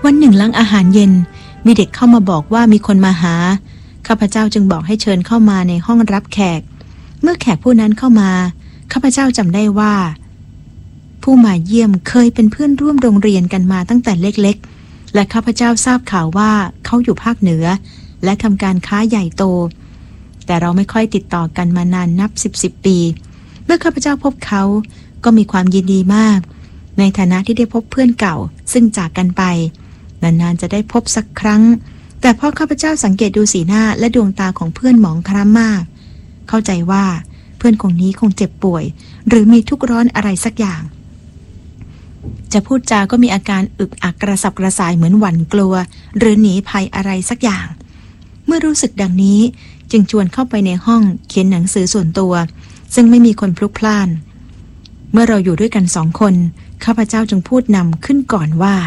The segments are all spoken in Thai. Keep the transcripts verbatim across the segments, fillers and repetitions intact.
วันหนึ่งหลังอาหารเย็นมีเด็กเข้ามาบอกว่ามีคนมาหาข้าพเจ้าจึงบอกให้เชิญเข้ามาในห้องรับแขกเมื่อแขกผู้นั้นเข้ามาข้าพเจ้าจำได้ว่าผู้มาเยี่ยมเคยเป็นเพื่อนร่วมโรงเรียนกันมาตั้งแต่เล็กๆและข้าพเจ้าทราบข่าวว่าเขาอยู่ภาคเหนือและทำการค้าใหญ่โตแต่เราไม่ค่อยติดต่อกันมานานนับสิบสิบปีเมื่อข้าพเจ้าพบเขาก็มีความยินดีมากในฐานะที่ได้พบเพื่อนเก่าซึ่งจากกันไปนานๆจะได้พบสักครั้งแต่พอข้าพเจ้าสังเกตดูสีหน้าและดวงตาของเพื่อนหมองคล้ำมากเข้าใจว่าเพื่อนคนนี้คงเจ็บป่วยหรือมีทุกข์ร้อนอะไรสักอย่างจะพูดจาก็มีอาการอึกอักกระสับกระส่ายเหมือนหวั่นกลัวหรือหนีภัยอะไรสักอย่างเมื่อรู้สึกดังนี้จึงชวนเข้าไปในห้องเขียนหนังสือส่วนตัวซึ่งไม่มีคนพลุกพล่านเมื่อเราอยู่ด้วยกันสองคนข้าพเจ้าจึงพูดนำขึ้นก่อนว่า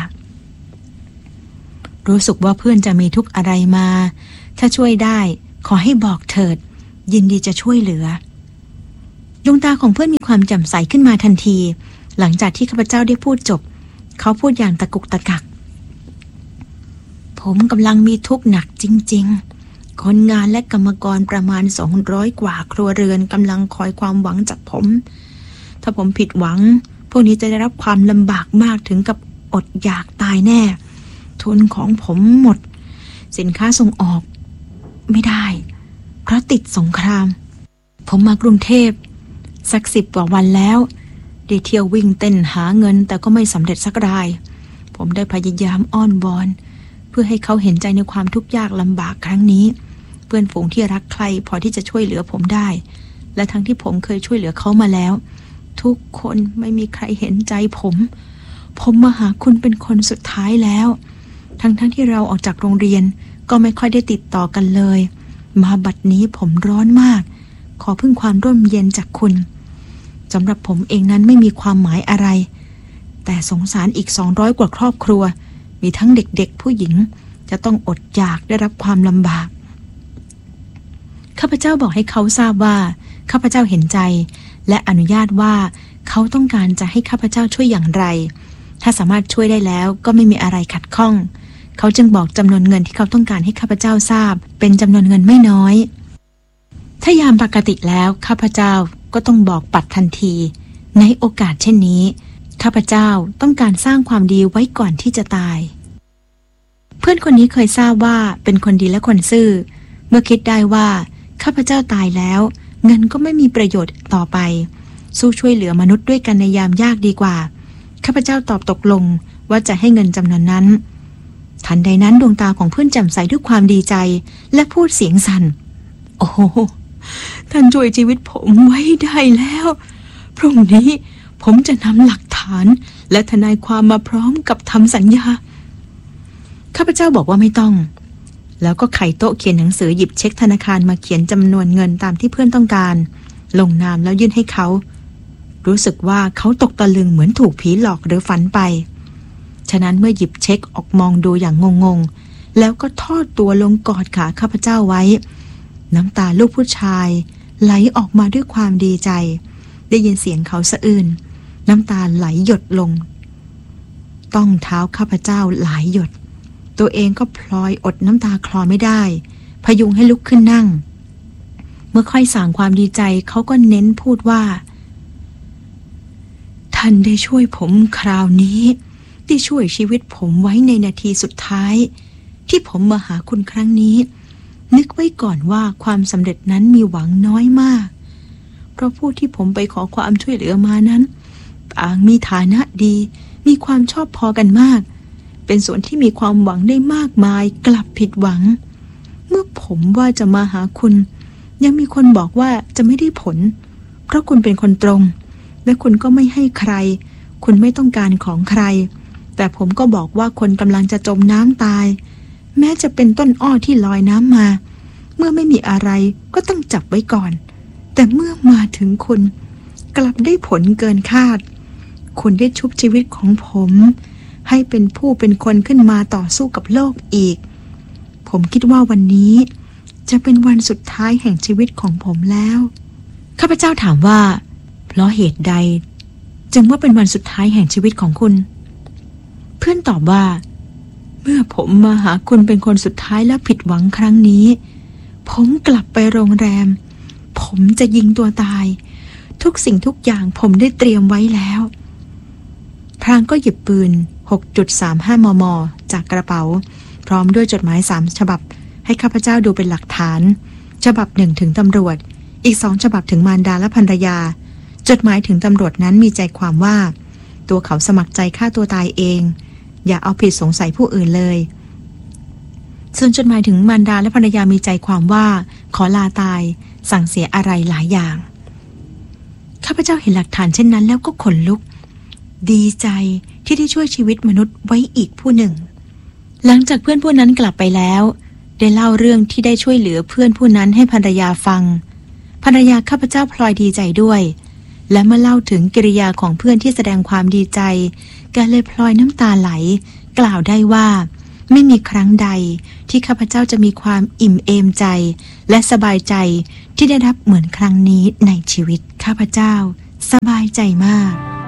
รู้สึกว่าเพื่อนจะมีทุกข์อะไรมาถ้าช่วยได้ขอให้บอกเถิดยินดีจะช่วยเหลือดวงตาของเพื่อนมีความแจ่มใสขึ้นมาทันทีหลังจากที่ข้าพเจ้าได้พูดจบเขาพูดอย่างตะกุกตะกักผมกำลังมีทุกข์หนักจริงๆคนงานและกรรมกรประมาณสองร้อยกว่าครัวเรือนกำลังคอยความหวังจากผมถ้าผมผิดหวังพวกนี้จะได้รับความลำบากมากถึงกับอดอยากตายแน่ทุนของผมหมดสินค้าส่งออกไม่ได้เพราะติดสงครามผมมากรุงเทพสักสิบกว่าวันแล้วได้เที่ยววิ่งเต้นหาเงินแต่ก็ไม่สำเร็จสักรายผมได้พยายามอ้อนวอนเพื่อให้เขาเห็นใจในความทุกข์ยากลำบากครั้งนี้เพื่อนฝูงที่รักใครพอที่จะช่วยเหลือผมได้และทั้งที่ผมเคยช่วยเหลือเขามาแล้วทุกคนไม่มีใครเห็นใจผมผมมาหาคุณเป็นคนสุดท้ายแล้วทั้งทั้งที่เราออกจากโรงเรียนก็ไม่ค่อยได้ติดต่อกันเลยมาบัดนี้ผมร้อนมากขอพึ่งความร่มเย็นจากคุณสำหรับผมเองนั้นไม่มีความหมายอะไรแต่สงสารอีกสองร้อยกว่าครอบครัวมีทั้งเด็กๆผู้หญิงจะต้องอดอยากได้รับความลำบากข้าพเจ้าบอกให้เขาทราบว่าข้าพเจ้าเห็นใจและอนุญาตว่าเขาต้องการจะให้ข้าพเจ้าช่วยอย่างไรถ้าสามารถช่วยได้แล้วก็ไม่มีอะไรขัดข้องเขาจึงบอกจำนวนเงินที่เขาต้องการให้ข้าพเจ้าทราบเป็นจำนวนเงินไม่น้อยถ้ายามปกติแล้วข้าพเจ้าก็ต้องบอกปัดทันทีในโอกาสเช่นนี้ข้าพเจ้าต้องการสร้างความดีไว้ก่อนที่จะตายเพื่อนคนนี้เคยทราบว่าเป็นคนดีและคนซื่อเมื่อคิดได้ว่าข้าพเจ้าตายแล้วเงินก็ไม่มีประโยชน์ต่อไปสู้ช่วยเหลือมนุษย์ด้วยกันในยามยากดีกว่าข้าพเจ้าตอบตกลงว่าจะให้เงินจำนวนนั้นทันใดนั้นดวงตาของเพื่อนแจ่มใสด้วยความดีใจและพูดเสียงสั่นโอ้ท่านช่วยชีวิตผมไว้ได้แล้วพรุ่งนี้ผมจะนำหลักฐานและทนายความมาพร้อมกับทำสัญญาข้าพเจ้าบอกว่าไม่ต้องแล้วก็ไขโต๊ะเขียนหนังสือหยิบเช็คธนาคารมาเขียนจำนวนเงินตามที่เพื่อนต้องการลงนามแล้วยื่นให้เขารู้สึกว่าเขาตกตะลึงเหมือนถูกผีหลอกหรือฝันไปฉะนั้นเมื่อหยิบเช็คออกมองดูอย่างงงๆแล้วก็ทอดตัวลงกอดขาข้าพเจ้าไว้น้ำตาลูกผู้ชายไหลออกมาด้วยความดีใจได้ยินเสียงเขาสะอื้นน้ำตาไหลหยดลงต้องเท้าข้าพเจ้าหลายหยดตัวเองก็พลอยอดน้ำตาคลอไม่ได้พยุงให้ลุกขึ้นนั่งเมื่อค่อยส่างความดีใจเขาก็เน้นพูดว่าท่านได้ช่วยผมคราวนี้ได้ช่วยชีวิตผมไว้ในนาทีสุดท้ายที่ผมมาหาคุณครั้งนี้นึกไว้ก่อนว่าความสำเร็จนั้นมีหวังน้อยมากเพราะผู้ที่ผมไปขอความช่วยเหลือมานั้นต่างมีฐานะดีมีความชอบพอกันมากเป็นส่วนที่มีความหวังได้มากมายกลับผิดหวังเมื่อผมว่าจะมาหาคุณยังมีคนบอกว่าจะไม่ได้ผลเพราะคุณเป็นคนตรงและคุณก็ไม่ให้ใครคุณไม่ต้องการของใครแต่ผมก็บอกว่าคนกำลังจะจมน้ำตายแม้จะเป็นต้นอ้อที่ลอยน้ำมาเมื่อไม่มีอะไรก็ต้องจับไว้ก่อนแต่เมื่อมาถึงคุณกลับได้ผลเกินคาดคุณได้ชุบชีวิตของผมให้เป็นผู้เป็นคนขึ้นมาต่อสู้กับโลกอีกผมคิดว่าวันนี้จะเป็นวันสุดท้ายแห่งชีวิตของผมแล้วข้าพเจ้าถามว่าเพราะเหตุใดจึงว่าเป็นวันสุดท้ายแห่งชีวิตของคุณเพื่อนตอบว่ามื่อผมมาหาคุณเป็นคนสุดท้ายและผิดหวังครั้งนี้ผมกลับไปโรงแรมผมจะยิงตัวตายทุกสิ่งทุกอย่างผมได้เตรียมไว้แล้วพรางก็หยิบปืน หกจุดสามห้า มม จากกระเป๋าพร้อมด้วยจดหมายสามฉบับให้ข้าพเจ้าดูเป็นหลักฐานฉบับหนึ่งถึงตำรวจอีกสองฉบับถึงมารดาและภรรยาจดหมายถึงตำรวจนั้นมีใจความว่าตัวเขาสมัครใจฆ่าตัวตายเองอย่าเอาผิดสงสัยผู้อื่นเลยส่วนจดหมายถึงมารดาและภรรยามีใจความว่าขอลาตายสั่งเสียอะไรหลายอย่างข้าพเจ้าเห็นหลักฐานเช่นนั้นแล้วก็ขนลุกดีใจที่ได้ช่วยชีวิตมนุษย์ไว้อีกผู้หนึ่งหลังจากเพื่อนผู้นั้นกลับไปแล้วได้เล่าเรื่องที่ได้ช่วยเหลือเพื่อนผู้นั้นให้ภรรยาฟังภรรยาข้าพเจ้าพลอยดีใจด้วยและเมื่อเล่าถึงกิริยาของเพื่อนที่แสดงความดีใจก็เลยพลอยน้ำตาไหลกล่าวได้ว่าไม่มีครั้งใดที่ข้าพเจ้าจะมีความอิ่มเอมใจและสบายใจที่ได้รับเหมือนครั้งนี้ในชีวิตข้าพเจ้าสบายใจมาก